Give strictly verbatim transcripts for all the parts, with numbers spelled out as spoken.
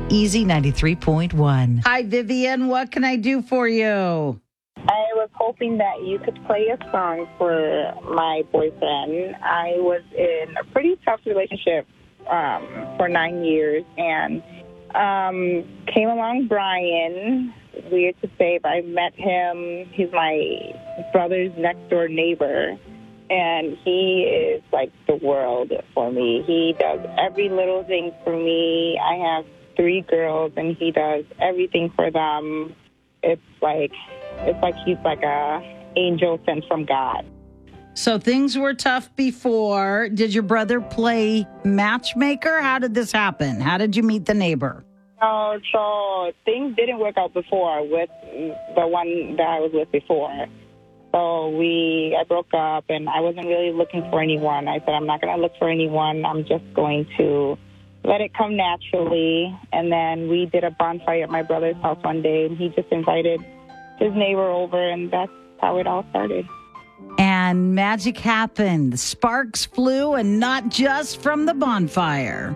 Easy ninety-three point one. Hi, Vivian. What can I do for you? I was hoping that you could play a song for my boyfriend. I was in a pretty tough relationship um, for nine years, and um, came along Brian. Weird to say, but I met him. He's my brother's next-door neighbor, and he is like the world for me. He does every little thing for me. I have three girls, and he does everything for them. It's like it's like he's like a angel sent from God. So things were tough before. Did your brother play matchmaker? How did this happen? How did you meet the neighbor? No, so things didn't work out before with the one that I was with before. So we, I broke up, and I wasn't really looking for anyone. I said, I'm not going to look for anyone. I'm just going to let it come naturally. And then we did a bonfire at my brother's house one day, and he just invited his neighbor over, and that's how it all started. And magic happened. Sparks flew, and not just from the bonfire.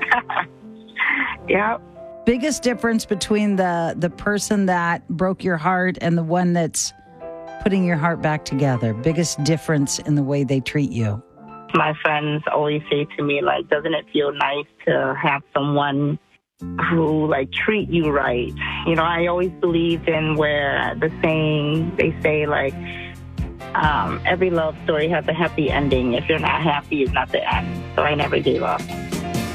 Yep. Biggest difference between the, the person that broke your heart and the one that's putting your heart back together? Biggest difference in the way they treat you? My friends always say to me, like, doesn't it feel nice to have someone who, like, treat you right? You know, I always believed in where the saying, they say, like, um, every love story has a happy ending. If you're not happy, it's not the end. So I never gave up.